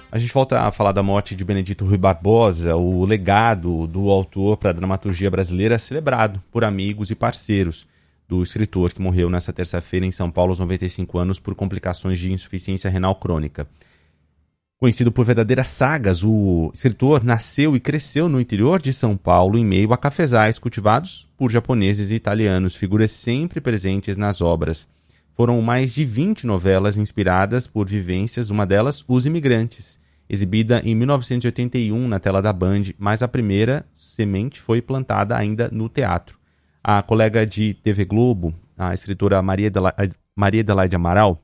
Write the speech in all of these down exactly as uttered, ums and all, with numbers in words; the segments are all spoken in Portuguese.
A gente volta a falar da morte de Benedito Rui Barbosa, o legado do autor para a dramaturgia brasileira celebrado por amigos e parceiros do escritor que morreu nesta terça-feira em São Paulo aos noventa e cinco anos por complicações de insuficiência renal crônica. Conhecido por verdadeiras sagas, o escritor nasceu e cresceu no interior de São Paulo em meio a cafezais cultivados por japoneses e italianos, figuras sempre presentes nas obras. Foram mais de vinte novelas inspiradas por vivências, uma delas, Os Imigrantes, exibida em mil novecentos e oitenta e um na tela da Band, mas a primeira semente foi plantada ainda no teatro. A colega de T V Globo, a escritora Maria Adelaide, Maria Adelaide Amaral,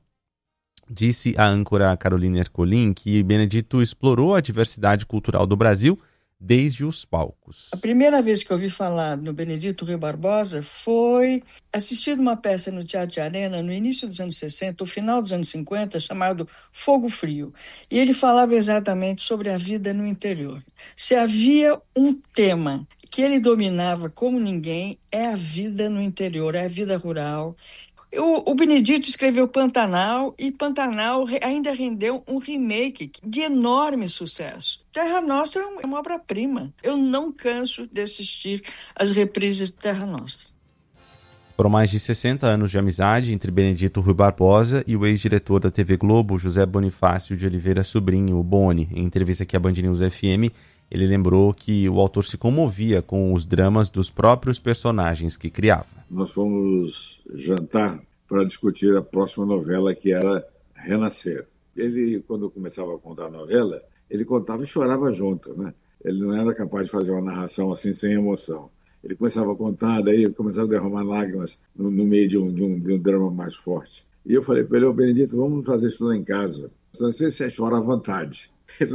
disse à âncora Carolina Ercolim que Benedito explorou a diversidade cultural do Brasil desde os palcos. A primeira vez que eu ouvi falar no Benedito Rui Barbosa foi assistindo uma peça no Teatro de Arena no início dos anos sessenta, o final dos anos cinquenta, chamado Fogo Frio. E ele falava exatamente sobre a vida no interior. Se havia um tema que ele dominava como ninguém, é a vida no interior, é a vida rural. O, o Benedito escreveu Pantanal e Pantanal ainda rendeu um remake de enorme sucesso. Terra Nostra é uma obra-prima. Eu não canso de assistir as reprises de Terra Nostra. Foram mais de sessenta anos de amizade entre Benedito Rui Barbosa e o ex-diretor da T V Globo, José Bonifácio de Oliveira Sobrinho, o Boni. Em entrevista aqui à Band News F M, ele lembrou que o autor se comovia com os dramas dos próprios personagens que criava. Nós fomos jantar para discutir a próxima novela, que era Renascer. Ele, quando começava a contar a novela, ele contava e chorava junto, né? Ele não era capaz de fazer uma narração assim sem emoção. Ele começava a contar, daí começava a derramar lágrimas no, no meio de um, de, um, de um drama mais forte. E eu falei para ele: ô Benedito, vamos fazer isso lá em casa. Não sei se você chora à vontade.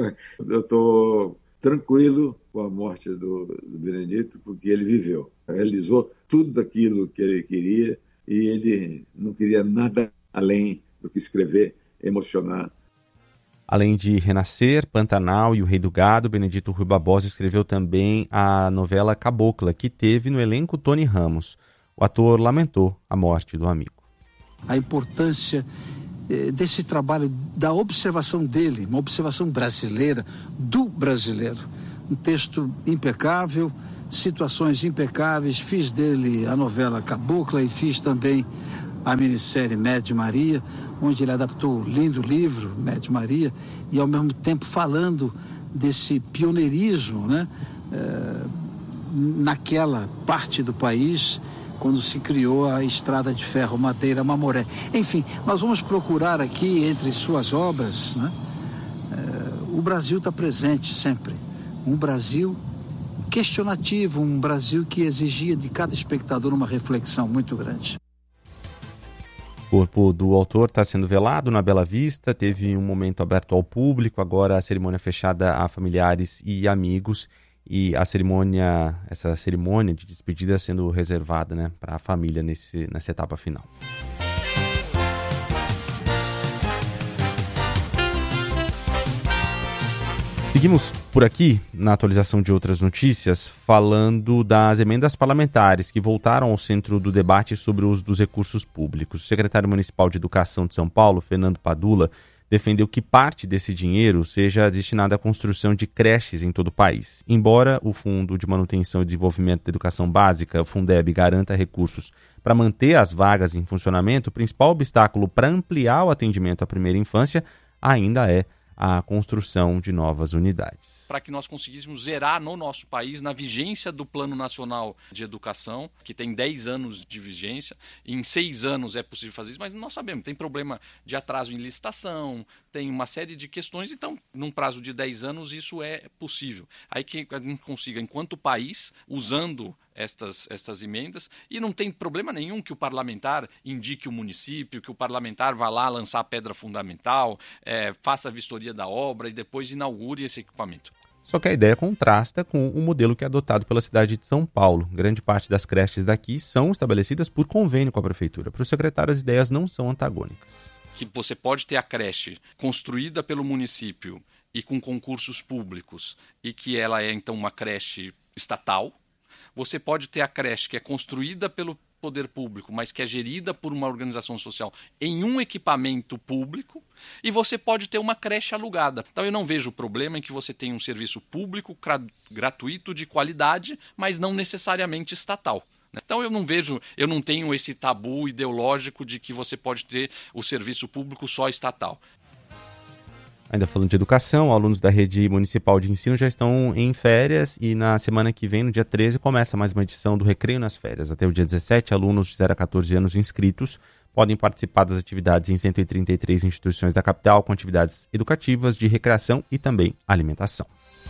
Eu estou tranquilo com a morte do, do Benedito, porque ele viveu, realizou tudo aquilo que ele queria e ele não queria nada além do que escrever, emocionar. Além de Renascer, Pantanal e O Rei do Gado, Benedito Rui Barbosa escreveu também a novela Cabocla, que teve no elenco Tony Ramos. O ator lamentou a morte do amigo. A importância desse trabalho, da observação dele, uma observação brasileira, do brasileiro. Um texto impecável, situações impecáveis. Fiz dele a novela Cabocla e fiz também a minissérie Médio Maria, onde ele adaptou o lindo livro Médio Maria e ao mesmo tempo falando desse pioneirismo, né, é, naquela parte do país quando se criou a Estrada de Ferro Madeira Mamoré. Enfim, nós vamos procurar aqui entre suas obras, né, é, o Brasil está presente sempre, um Brasil questionativo, um Brasil que exigia de cada espectador uma reflexão muito grande. O corpo do autor está sendo velado na Bela Vista, teve um momento aberto ao público, agora a cerimônia fechada a familiares e amigos, e a cerimônia, essa cerimônia de despedida sendo reservada, né, para a família nesse, nessa etapa final. Seguimos por aqui, na atualização de outras notícias, falando das emendas parlamentares que voltaram ao centro do debate sobre o uso dos recursos públicos. O secretário municipal de Educação de São Paulo, Fernando Padula, defendeu que parte desse dinheiro seja destinada à construção de creches em todo o país. Embora o Fundo de Manutenção e Desenvolvimento da Educação Básica, Fundeb, garanta recursos para manter as vagas em funcionamento, o principal obstáculo para ampliar o atendimento à primeira infância ainda é a construção de novas unidades. Para que nós conseguíssemos zerar no nosso país, na vigência do Plano Nacional de Educação, que tem dez anos de vigência, em seis anos é possível fazer isso, mas nós sabemos, tem problema de atraso em licitação, tem uma série de questões, então, num prazo de dez anos, isso é possível. Aí que a gente consiga, enquanto país, usando estas, estas emendas, e não tem problema nenhum que o parlamentar indique o município, que o parlamentar vá lá lançar a pedra fundamental, é, faça a vistoria da obra e depois inaugure esse equipamento. Só que a ideia contrasta com o modelo que é adotado pela cidade de São Paulo. Grande parte das creches daqui são estabelecidas por convênio com a prefeitura. Para o secretário, as ideias não são antagônicas. Que você pode ter a creche construída pelo município e com concursos públicos, e que ela é, então, uma creche estatal. Você pode ter a creche que é construída pelo poder público, mas que é gerida por uma organização social em um equipamento público, e você pode ter uma creche alugada. Então eu não vejo problema em que você tenha um serviço público gratuito de qualidade, mas não necessariamente estatal. Então eu não vejo, eu não tenho esse tabu ideológico de que você pode ter o serviço público só estatal. Ainda falando de educação, alunos da rede municipal de ensino já estão em férias e na semana que vem, no dia treze, começa mais uma edição do Recreio nas Férias. Até o dia dezessete, alunos de zero a catorze anos inscritos podem participar das atividades em cento e trinta e três instituições da capital, com atividades educativas, de recreação e também alimentação.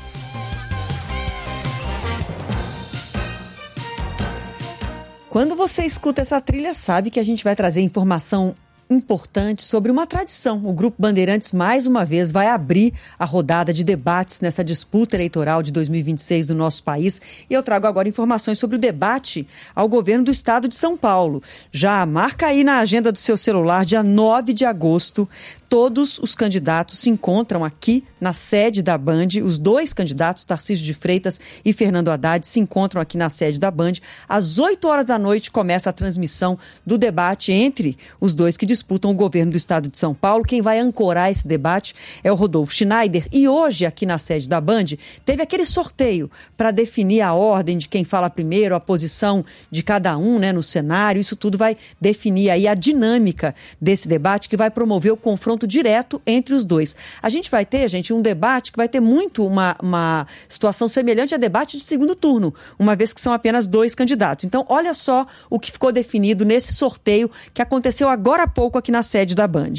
Quando você escuta essa trilha, sabe que a gente vai trazer informação importante sobre uma tradição. O Grupo Bandeirantes, mais uma vez, vai abrir a rodada de debates nessa disputa eleitoral de dois mil e vinte e seis do nosso país. E eu trago agora informações sobre o debate ao governo do estado de São Paulo. Já marca aí na agenda do seu celular, dia nove de agosto, todos os candidatos se encontram aqui na sede da Band. Os dois candidatos, Tarcísio de Freitas e Fernando Haddad, se encontram aqui na sede da Band. Às oito horas da noite começa a transmissão do debate entre os dois que disputam o governo do estado de São Paulo. Quem vai ancorar esse debate é o Rodolfo Schneider. E hoje, aqui na sede da Band, teve aquele sorteio para definir a ordem de quem fala primeiro, a posição de cada um, né, no cenário. Isso tudo vai definir aí a dinâmica desse debate, que vai promover o confronto direto entre os dois. A gente vai ter, gente, um debate que vai ter muito uma, uma situação semelhante a debate de segundo turno, uma vez que são apenas dois candidatos. Então, olha só o que ficou definido nesse sorteio que aconteceu agora há pouco aqui na sede da Band.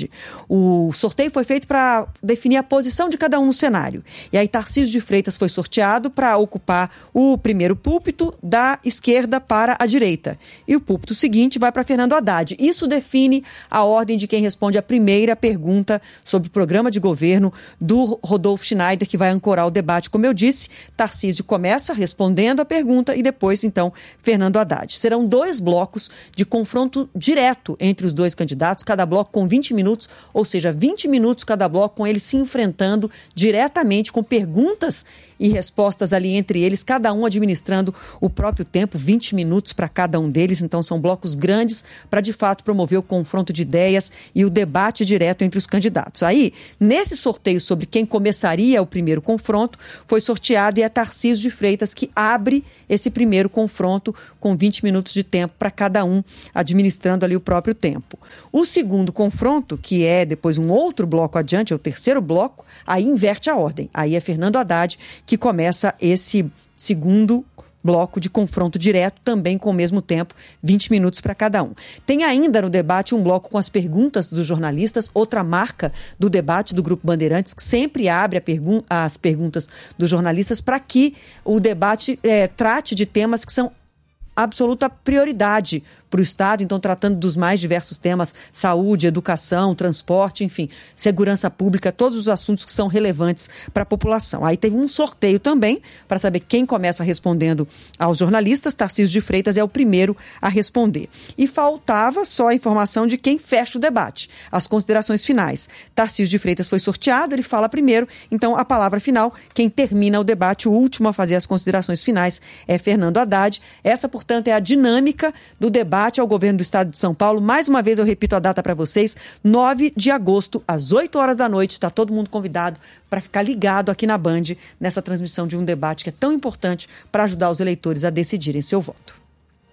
O sorteio foi feito para definir a posição de cada um no cenário. E aí, Tarcísio de Freitas foi sorteado para ocupar o primeiro púlpito da esquerda para a direita. E o púlpito seguinte vai para Fernando Haddad. Isso define a ordem de quem responde a primeira pergunta sobre o programa de governo do Rodolfo Schneider, que vai ancorar o debate. Como eu disse, Tarcísio começa respondendo a pergunta e depois, então, Fernando Haddad. Serão dois blocos de confronto direto entre os dois candidatos, cada bloco com vinte minutos, ou seja, vinte minutos cada bloco, com eles se enfrentando diretamente, com perguntas e respostas ali entre eles, cada um administrando o próprio tempo, vinte minutos para cada um deles. Então são blocos grandes para, de fato, promover o confronto de ideias e o debate direto entre os candidatos. Aí, nesse sorteio sobre quem começaria o primeiro confronto, foi sorteado e é Tarcísio de Freitas que abre esse primeiro confronto com vinte minutos de tempo para cada um, administrando ali o próprio tempo. O segundo confronto, que é depois um outro bloco adiante, é o terceiro bloco, aí inverte a ordem. Aí é Fernando Haddad que começa esse segundo bloco de confronto direto, também com o mesmo tempo, vinte minutos para cada um. Tem ainda no debate um bloco com as perguntas dos jornalistas, outra marca do debate do Grupo Bandeirantes, que sempre abre a pergun- as perguntas dos jornalistas para que o debate é, trate de temas que são absoluta prioridade para o Estado, então tratando dos mais diversos temas, saúde, educação, transporte, enfim, segurança pública, todos os assuntos que são relevantes para a população. Aí teve um sorteio também para saber quem começa respondendo aos jornalistas. Tarcísio de Freitas é o primeiro a responder. E faltava só a informação de quem fecha o debate, as considerações finais. Tarcísio de Freitas foi sorteado, ele fala primeiro, então a palavra final, quem termina o debate, o último a fazer as considerações finais é Fernando Haddad. Essa, portanto, é a dinâmica do debate ao governo do estado de São Paulo. Mais uma vez eu repito a data para vocês, nove de agosto, às oito horas da noite. Está todo mundo convidado para ficar ligado aqui na Band, nessa transmissão de um debate que é tão importante para ajudar os eleitores a decidirem seu voto.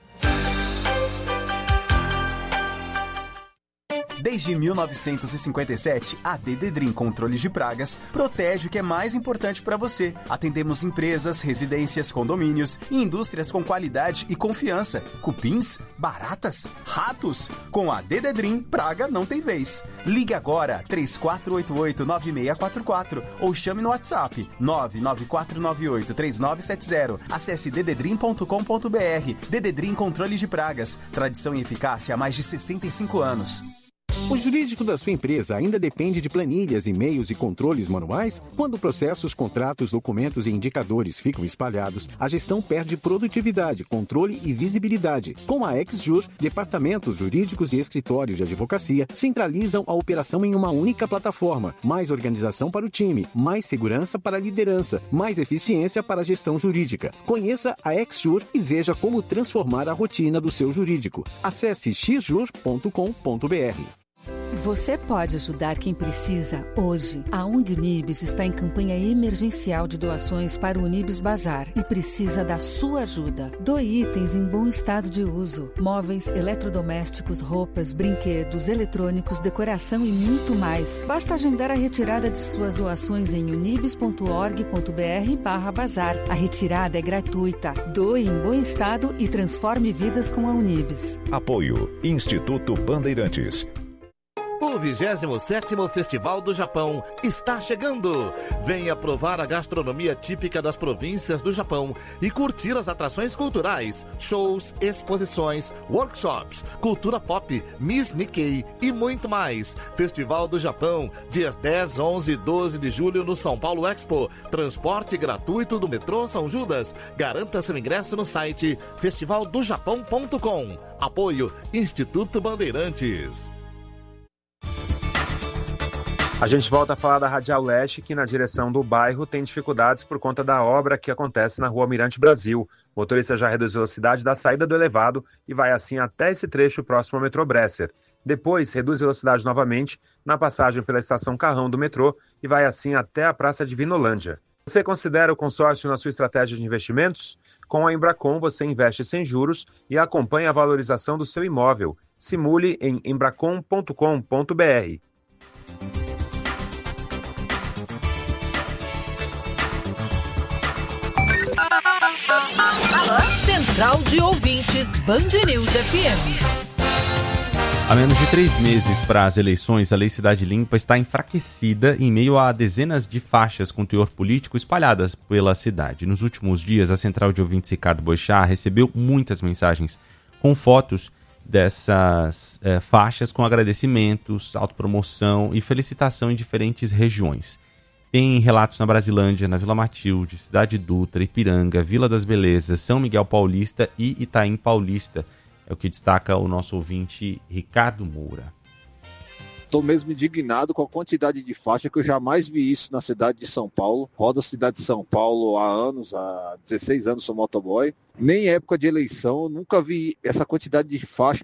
Desde mil novecentos e cinquenta e sete, a Dededrim Controles de Pragas protege o que é mais importante para você. Atendemos empresas, residências, condomínios e indústrias com qualidade e confiança. Cupins, baratas, ratos. Com a Dededrim, praga não tem vez. Ligue agora três quatro oito oito, nove seis quatro quatro ou chame no WhatsApp nove nove quatro nove oito, três nove sete zero. Acesse dededrim ponto com ponto br. Dededrim Controles de Pragas. Tradição e eficácia há mais de sessenta e cinco anos. O jurídico da sua empresa ainda depende de planilhas, e-mails e controles manuais? Quando processos, contratos, documentos e indicadores ficam espalhados, a gestão perde produtividade, controle e visibilidade. Com a XJur, departamentos jurídicos e escritórios de advocacia centralizam a operação em uma única plataforma. Mais organização para o time, mais segurança para a liderança, mais eficiência para a gestão jurídica. Conheça a XJur e veja como transformar a rotina do seu jurídico. Acesse x jur ponto com ponto b r. Você pode ajudar quem precisa hoje. A O N G Unibis está em campanha emergencial de doações para o Unibis Bazar e precisa da sua ajuda. Doe itens em bom estado de uso. Móveis, eletrodomésticos, roupas, brinquedos, eletrônicos, decoração e muito mais. Basta agendar a retirada de suas doações em unibis ponto org ponto b r barra bazar. A retirada é gratuita. Doe em bom estado e transforme vidas com a Unibis. Apoio Instituto Bandeirantes. O vigésimo sétimo Festival do Japão está chegando. Venha provar a gastronomia típica das províncias do Japão e curtir as atrações culturais, shows, exposições, workshops, cultura pop, Miss Nikkei e muito mais. Festival do Japão, dias dez, onze e doze de julho no São Paulo Expo. Transporte gratuito do metrô São Judas. Garanta seu ingresso no site festival do japão ponto com. Apoio Instituto Bandeirantes. A gente volta a falar da Radial Leste, que na direção do bairro tem dificuldades por conta da obra que acontece na rua Almirante Brasil. O motorista já reduziu a velocidade da saída do elevado e vai assim até esse trecho próximo ao metrô Bresser. Depois, reduz a velocidade novamente na passagem pela estação Carrão do metrô e vai assim até a Praça de Vinolândia. Você considera o consórcio na sua estratégia de investimentos? Com a Embracon, você investe sem juros e acompanha a valorização do seu imóvel. Simule em embracon ponto com ponto b r. Central de Ouvintes Band News F M. Há menos de três meses para as eleições, a Lei Cidade Limpa está enfraquecida em meio a dezenas de faixas com teor político espalhadas pela cidade. Nos últimos dias, a Central de Ouvintes Ricardo Boixá recebeu muitas mensagens com fotos dessas é, faixas com agradecimentos, autopromoção e felicitação em diferentes regiões. Tem relatos na Brasilândia, na Vila Matilde, Cidade Dutra, Ipiranga, Vila das Belezas, São Miguel Paulista e Itaim Paulista. É o que destaca o nosso ouvinte Ricardo Moura. Estou mesmo indignado com a quantidade de faixa que eu jamais vi isso na cidade de São Paulo. Rodo a cidade de São Paulo há anos, há dezesseis anos sou motoboy. Nem em época de eleição, eu nunca vi essa quantidade de faixa.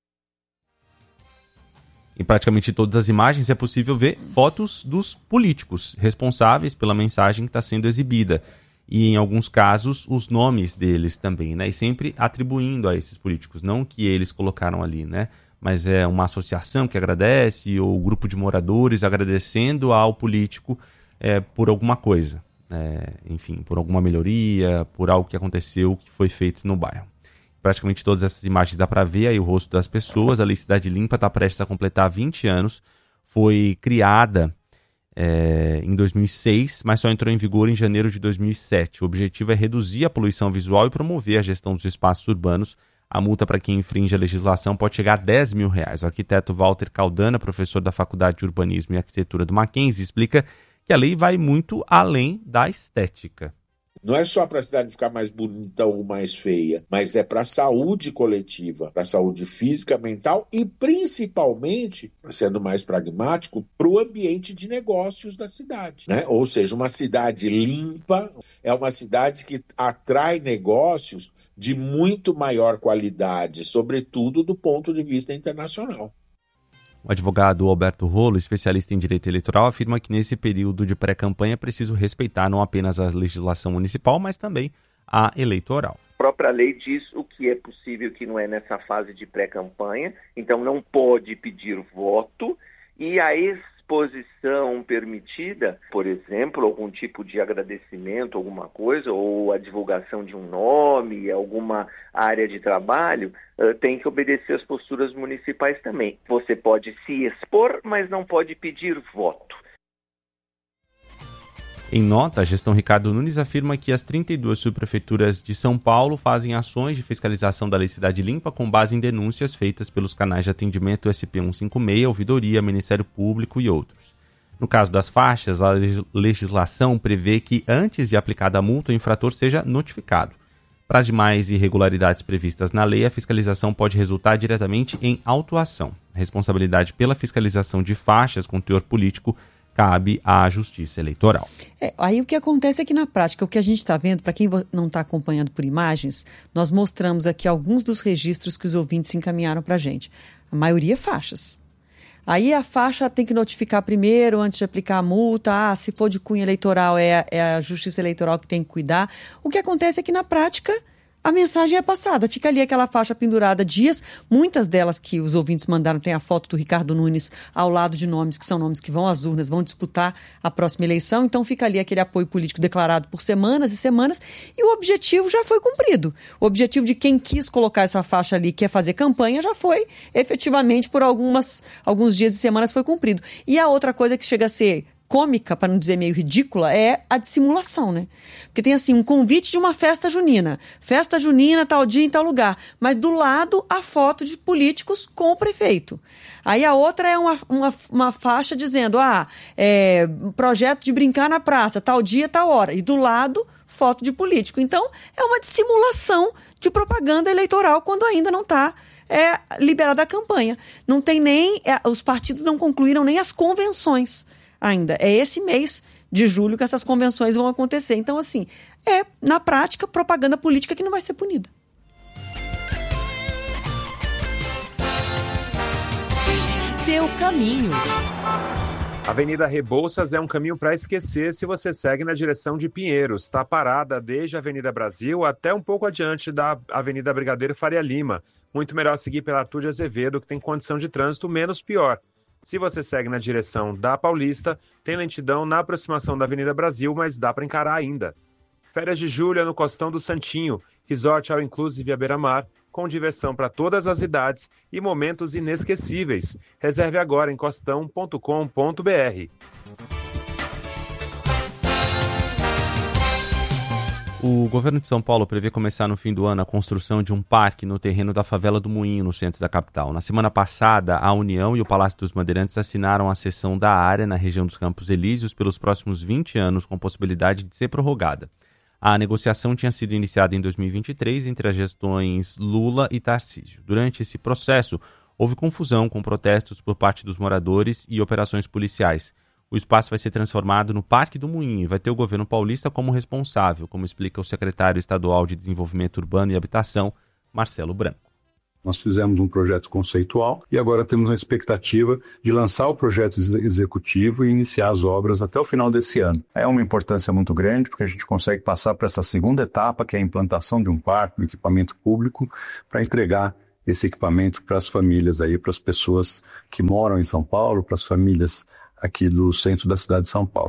Em praticamente todas as imagens é possível ver fotos dos políticos responsáveis pela mensagem que está sendo exibida. E em alguns casos os nomes deles também, né? E sempre atribuindo a esses políticos, não que eles colocaram ali, né? Mas é uma associação que agradece ou um grupo de moradores agradecendo ao político é, por alguma coisa. É, enfim, por alguma melhoria, por algo que aconteceu, que foi feito no bairro. Praticamente todas essas imagens dá para ver aí o rosto das pessoas. A Lei Cidade Limpa está prestes a completar vinte anos. Foi criada é, em dois mil e seis, mas só entrou em vigor em janeiro de dois mil e sete. O objetivo é reduzir a poluição visual e promover a gestão dos espaços urbanos. A multa para quem infringe a legislação pode chegar a dez mil reais. O arquiteto Walter Caldana, professor da Faculdade de Urbanismo e Arquitetura do Mackenzie, explica que a lei vai muito além da estética. Não é só para a cidade ficar mais bonita ou mais feia, mas é para a saúde coletiva, para a saúde física, mental e principalmente, sendo mais pragmático, para o ambiente de negócios da cidade, né? Ou seja, uma cidade limpa é uma cidade que atrai negócios de muito maior qualidade, sobretudo do ponto de vista internacional. O advogado Alberto Rolo, especialista em direito eleitoral, afirma que nesse período de pré-campanha é preciso respeitar não apenas a legislação municipal, mas também a eleitoral. A própria lei diz o que é possível e o que não é nessa fase de pré-campanha, então não pode pedir voto e a exposição permitida, por exemplo, algum tipo de agradecimento, alguma coisa, ou a divulgação de um nome, alguma área de trabalho, uh, tem que obedecer às posturas municipais também. Você pode se expor, mas não pode pedir voto. Em nota, a gestão Ricardo Nunes afirma que as trinta e duas subprefeituras de São Paulo fazem ações de fiscalização da Lei Cidade Limpa com base em denúncias feitas pelos canais de atendimento S P cento e cinquenta e seis, Ouvidoria, Ministério Público e outros. No caso das faixas, a legislação prevê que antes de aplicada a multa, o infrator seja notificado. Para as demais irregularidades previstas na lei, a fiscalização pode resultar diretamente em autuação. A responsabilidade pela fiscalização de faixas com teor político cabe à Justiça Eleitoral. É, aí o que acontece é que na prática, o que a gente está vendo, para quem não está acompanhando por imagens, nós mostramos aqui alguns dos registros que os ouvintes encaminharam para a gente. A maioria faixas. Aí a faixa tem que notificar primeiro, antes de aplicar a multa. Ah, se for de cunho eleitoral, é, é a Justiça Eleitoral que tem que cuidar. O que acontece é que na prática a mensagem é passada, fica ali aquela faixa pendurada dias, muitas delas que os ouvintes mandaram tem a foto do Ricardo Nunes ao lado de nomes que são nomes que vão às urnas, vão disputar a próxima eleição, então fica ali aquele apoio político declarado por semanas e semanas e o objetivo já foi cumprido. O objetivo de quem quis colocar essa faixa ali, quer fazer campanha, já foi efetivamente por algumas, alguns dias e semanas foi cumprido. E a outra coisa que chega a ser cômica, para não dizer meio ridícula, é a dissimulação, né? Porque tem assim, um convite de uma festa junina. Festa junina, tal dia, em tal lugar. Mas do lado, a foto de políticos com o prefeito. Aí a outra é uma, uma, uma faixa dizendo, ah, é, projeto de brincar na praça, tal dia, tal hora. E do lado, foto de político. Então, é uma dissimulação de propaganda eleitoral quando ainda não está é, liberada a campanha. Não tem nem... É, os partidos não concluíram nem as convenções ainda. É esse mês de julho que essas convenções vão acontecer. Então, assim, é, na prática, propaganda política que não vai ser punida. Seu caminho. A Avenida Rebouças é um caminho para esquecer se você segue na direção de Pinheiros. Está parada desde a Avenida Brasil até um pouco adiante da Avenida Brigadeiro Faria Lima. Muito melhor seguir pela Arthur de Azevedo, que tem condição de trânsito menos pior. Se você segue na direção da Paulista, tem lentidão na aproximação da Avenida Brasil, mas dá para encarar ainda. Férias de julho é no Costão do Santinho, resort all inclusive à beira-mar, com diversão para todas as idades e momentos inesquecíveis. Reserve agora em costão ponto com ponto b r. O governo de São Paulo prevê começar no fim do ano a construção de um parque no terreno da favela do Moinho, no centro da capital. Na semana passada, a União e o Palácio dos Bandeirantes assinaram a cessão da área na região dos Campos Elíseos pelos próximos vinte anos, com possibilidade de ser prorrogada. A negociação tinha sido iniciada em dois mil e vinte e três entre as gestões Lula e Tarcísio. Durante esse processo, houve confusão com protestos por parte dos moradores e operações policiais. O espaço vai ser transformado no Parque do Moinho e vai ter o governo paulista como responsável, como explica o secretário estadual de Desenvolvimento Urbano e Habitação, Marcelo Branco. Nós fizemos um projeto conceitual e agora temos a expectativa de lançar o projeto executivo e iniciar as obras até o final desse ano. É uma importância muito grande porque a gente consegue passar para essa segunda etapa, que é a implantação de um parque, um equipamento público, para entregar esse equipamento para as famílias aí, para as pessoas que moram em São Paulo, para as famílias aqui do centro da cidade de São Paulo.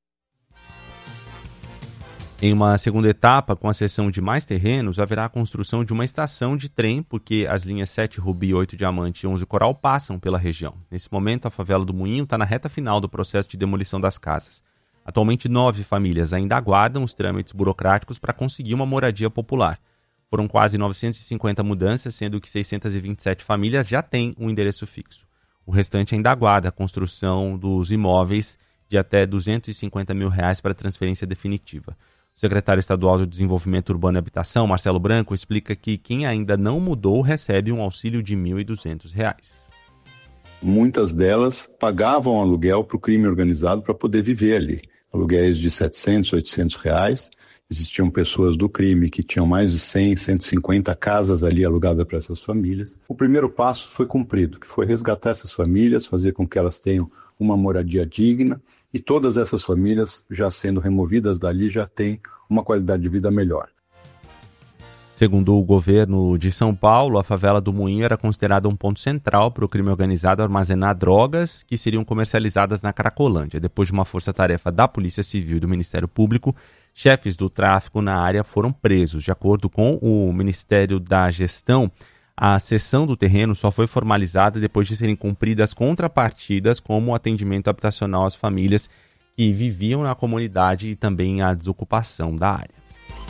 Em uma segunda etapa, com a cessão de mais terrenos, haverá a construção de uma estação de trem, porque as linhas sete Rubi, oito Diamante e onze Coral passam pela região. Nesse momento, a favela do Moinho está na reta final do processo de demolição das casas. Atualmente, nove famílias ainda aguardam os trâmites burocráticos para conseguir uma moradia popular. Foram quase novecentas e cinquenta mudanças, sendo que seiscentas e vinte e sete famílias já têm um endereço fixo. O restante ainda aguarda a construção dos imóveis de até duzentos e cinquenta mil reais para transferência definitiva. O secretário estadual do Desenvolvimento Urbano e Habitação, Marcelo Branco, explica que quem ainda não mudou recebe um auxílio de mil e duzentos reais. Muitas delas pagavam aluguel para o crime organizado para poder viver ali. Aluguéis de setecentos, oitocentos reais. Existiam pessoas do crime que tinham mais de cem, cento e cinquenta casas ali alugadas para essas famílias. O primeiro passo foi cumprido, que foi resgatar essas famílias, fazer com que elas tenham uma moradia digna e todas essas famílias, já sendo removidas dali, já têm uma qualidade de vida melhor. Segundo o governo de São Paulo, a favela do Moinho era considerada um ponto central para o crime organizado armazenar drogas que seriam comercializadas na Cracolândia. Depois de uma força-tarefa da Polícia Civil e do Ministério Público, chefes do tráfico na área foram presos. De acordo com o Ministério da Gestão, a cessão do terreno só foi formalizada depois de serem cumpridas contrapartidas como o atendimento habitacional às famílias que viviam na comunidade e também a desocupação da área.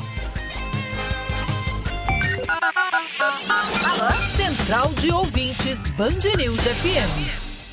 Central de Ouvintes Band News F M.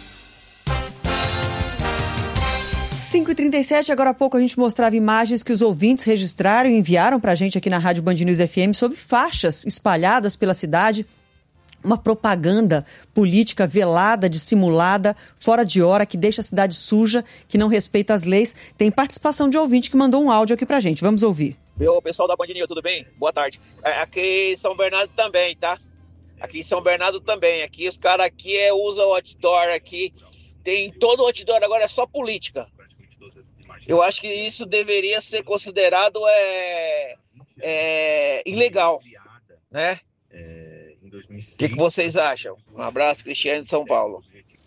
cinco e trinta e sete, agora há pouco a gente mostrava imagens que os ouvintes registraram e enviaram para a gente aqui na Rádio Band News F M sobre faixas espalhadas pela cidade. Uma propaganda política velada, dissimulada, fora de hora, que deixa a cidade suja, que não respeita as leis. Tem participação de ouvinte que mandou um áudio aqui pra gente. Vamos ouvir. Meu pessoal da Band News, tudo bem? Boa tarde. Aqui em São Bernardo também, tá? Aqui em São Bernardo também. Aqui os caras aqui é, usam o outdoor aqui. Tem todo o outdoor, agora é só política. Eu acho que isso deveria ser considerado é, é, ilegal, né? O que, que vocês acham? Um abraço, Cristiane de São Paulo.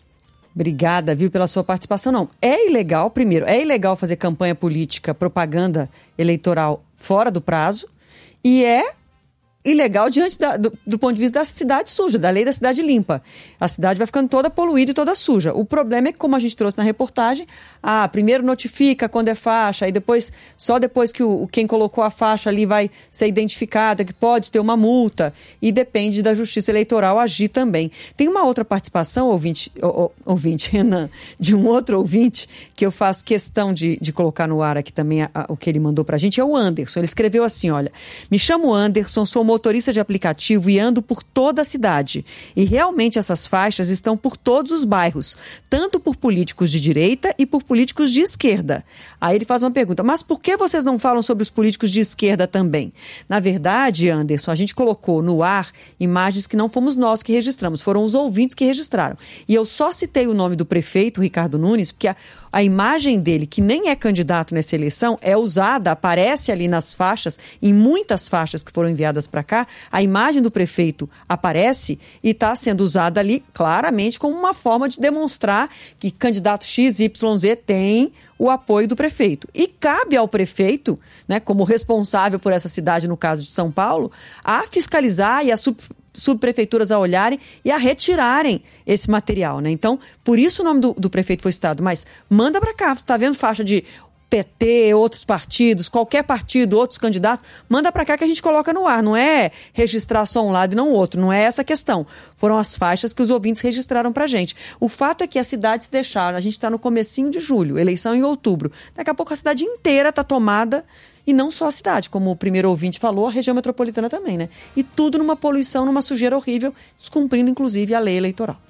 Obrigada, viu, pela sua participação. Não, é ilegal, primeiro, é ilegal fazer campanha política, propaganda eleitoral fora do prazo, e é ilegal diante da, do, do ponto de vista da cidade suja, da lei da cidade limpa. A cidade vai ficando toda poluída e toda suja. O problema é que, como a gente trouxe na reportagem, ah, primeiro notifica quando é faixa, aí depois, só depois que o, quem colocou a faixa ali vai ser identificado, que pode ter uma multa, e depende da Justiça Eleitoral agir também. Tem uma outra participação, ouvinte, ou, ouvinte Renan, de um outro ouvinte, que eu faço questão de, de colocar no ar aqui também a, a, o que ele mandou pra gente, é o Anderson. Ele escreveu assim, olha, me chamo Anderson, sou motorista de aplicativo e ando por toda a cidade. E realmente essas faixas estão por todos os bairros, tanto por políticos de direita e por políticos de esquerda. Aí ele faz uma pergunta, mas por que vocês não falam sobre os políticos de esquerda também? Na verdade, Anderson, a gente colocou no ar imagens que não fomos nós que registramos, foram os ouvintes que registraram. E eu só citei o nome do prefeito, Ricardo Nunes, porque a, a imagem dele, que nem é candidato nessa eleição, é usada, aparece ali nas faixas, em muitas faixas que foram enviadas para cá, a imagem do prefeito aparece e está sendo usada ali claramente como uma forma de demonstrar que candidato X Y Z tem o apoio do prefeito. E cabe ao prefeito, né, como responsável por essa cidade, no caso de São Paulo, a fiscalizar e a sub subprefeituras a olharem e a retirarem esse material, né? Então, por isso o nome do, do prefeito foi citado, mas manda para cá, você está vendo faixa de P T, outros partidos, qualquer partido, outros candidatos, manda para cá que a gente coloca no ar. Não é registrar só um lado e não o outro, não é essa a questão. Foram as faixas que os ouvintes registraram pra gente. O fato é que as cidades deixaram, a gente está no comecinho de julho, eleição em outubro. Daqui a pouco a cidade inteira está tomada, e não só a cidade, como o primeiro ouvinte falou, a região metropolitana também, né? E tudo numa poluição, numa sujeira horrível, descumprindo inclusive a lei eleitoral.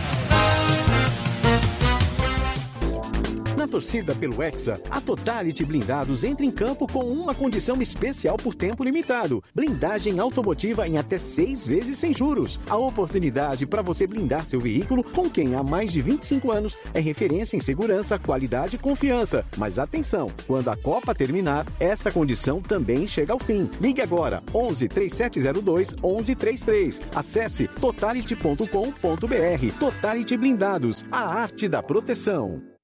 Na torcida pelo Hexa, a Totality Blindados entra em campo com uma condição especial por tempo limitado. Blindagem automotiva em até seis vezes sem juros. A oportunidade para você blindar seu veículo com quem há mais de vinte e cinco anos é referência em segurança, qualidade e confiança. Mas atenção, quando a Copa terminar, essa condição também chega ao fim. Ligue agora, onze, três sete zero dois, onze trinta e três. Acesse totality ponto com ponto br. Totality Blindados, a arte da proteção.